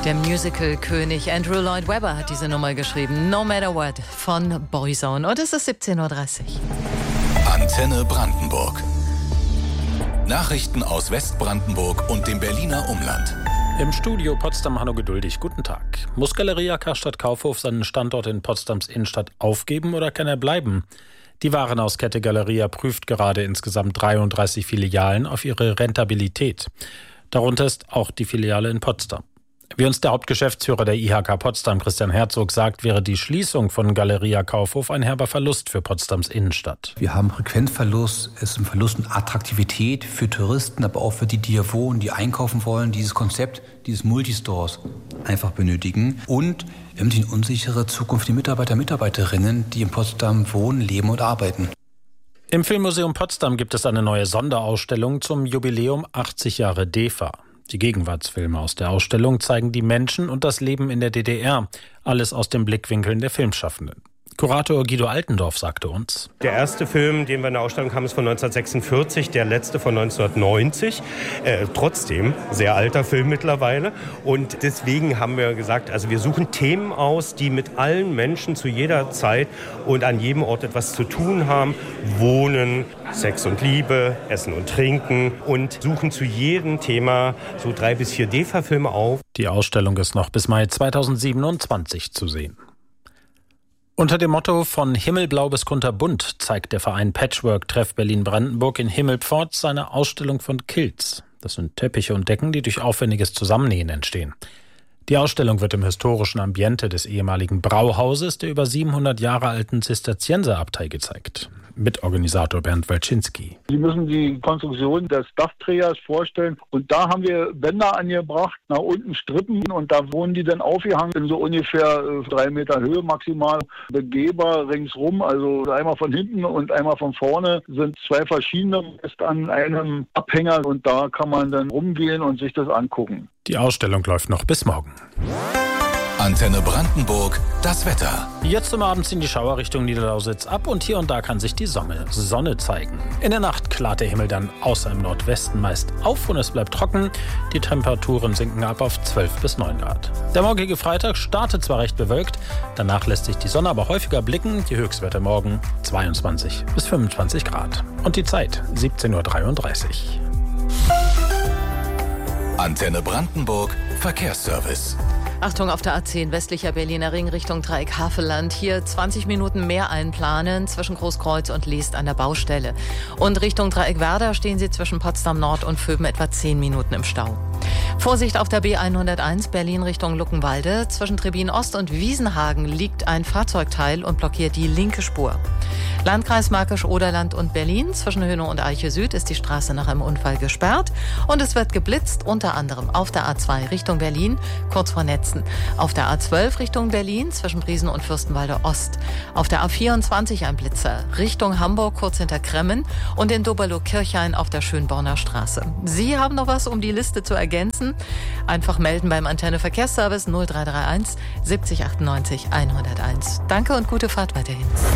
Der Musical-König Andrew Lloyd Webber hat diese Nummer geschrieben. No Matter What von Boyzone. Und es ist 17.30 Uhr. Antenne Brandenburg. Nachrichten aus Westbrandenburg und dem Berliner Umland. Im Studio Potsdam Hanno Geduldig. Guten Tag. Muss Galeria Karstadt Kaufhof seinen Standort in Potsdams Innenstadt aufgeben oder kann er bleiben? Die Warenhauskette Galeria prüft gerade insgesamt 33 Filialen auf ihre Rentabilität. Darunter ist auch die Filiale in Potsdam. Wie uns der Hauptgeschäftsführer der IHK Potsdam, Christian Herzog, sagt, wäre die Schließung von Galeria Kaufhof ein herber Verlust für Potsdams Innenstadt. Wir haben Frequenzverlust, es ist ein Verlust an Attraktivität für Touristen, aber auch für die hier wohnen, die einkaufen wollen, dieses Konzept, dieses Multistores einfach benötigen. Und wir haben die unsichere Zukunft die Mitarbeiter, Mitarbeiterinnen, die in Potsdam wohnen, leben und arbeiten. Im Filmmuseum Potsdam gibt es eine neue Sonderausstellung zum Jubiläum 80 Jahre DEFA. Die Gegenwartsfilme aus der Ausstellung zeigen die Menschen und das Leben in der DDR. Alles aus den Blickwinkeln der Filmschaffenden. Kurator Guido Altendorf sagte uns: Der erste Film, den wir in der Ausstellung haben, ist von 1946, der letzte von 1990. Trotzdem, sehr alter Film mittlerweile. Und deswegen haben wir gesagt, also wir suchen Themen aus, die mit allen Menschen zu jeder Zeit und an jedem Ort etwas zu tun haben. Wohnen, Sex und Liebe, Essen und Trinken und suchen zu jedem Thema so 3 bis 4 DEFA-Filme auf. Die Ausstellung ist noch bis Mai 2027 zu sehen. Unter dem Motto von Himmelblau bis kunterbunt zeigt der Verein Patchwork Treff Berlin-Brandenburg in Himmelpfort seine Ausstellung von Kilts. Das sind Teppiche und Decken, die durch aufwendiges Zusammennähen entstehen. Die Ausstellung wird im historischen Ambiente des ehemaligen Brauhauses der über 700 Jahre alten Zisterzienserabtei gezeigt. Mitorganisator Bernd Walczynski. Sie müssen die Konstruktion des Dachträgers vorstellen. Und da haben wir Bänder angebracht, nach unten Strippen. Und da wurden die dann aufgehangen in so ungefähr 3 Meter Höhe maximal. Begehbar ringsrum, also einmal von hinten und einmal von vorne, sind 2 verschiedene fest an einem Abhänger. Und da kann man dann rumgehen und sich das angucken. Die Ausstellung läuft noch bis morgen. Antenne Brandenburg, das Wetter. Jetzt zum Abend ziehen die Schauer Richtung Niederlausitz ab und hier und da kann sich die Sonne zeigen. In der Nacht klart der Himmel dann außer im Nordwesten meist auf und es bleibt trocken. Die Temperaturen sinken ab auf 12 bis 9 Grad. Der morgige Freitag startet zwar recht bewölkt, danach lässt sich die Sonne aber häufiger blicken. Die Höchstwerte morgen 22 bis 25 Grad. Und die Zeit 17.33 Uhr. Antenne Brandenburg, Verkehrsservice. Achtung auf der A10 westlicher Berliner Ring Richtung Dreieck Havelland. Hier 20 Minuten mehr einplanen zwischen Großkreuz und Leest an der Baustelle. Und Richtung Dreieck Werder stehen Sie zwischen Potsdam Nord und Vöben etwa 10 Minuten im Stau. Vorsicht auf der B101 Berlin Richtung Luckenwalde. Zwischen Trebin Ost und Wiesenhagen liegt ein Fahrzeugteil und blockiert die linke Spur. Landkreis Märkisch-Oderland und Berlin. Zwischen Hönow und Eiche Süd ist die Straße nach einem Unfall gesperrt. Und es wird geblitzt, unter anderem auf der A2 Richtung Berlin, kurz vor Netzen. Auf der A12 Richtung Berlin, zwischen Briesen und Fürstenwalde Ost. Auf der A24 ein Blitzer, Richtung Hamburg, kurz hinter Kremmen. Und in Doberloh-Kirchhain auf der Schönborner Straße. Sie haben noch was, um die Liste zu ergänzen? Einfach melden beim Antenne Verkehrsservice 0331 70 98 101. Danke und gute Fahrt weiterhin.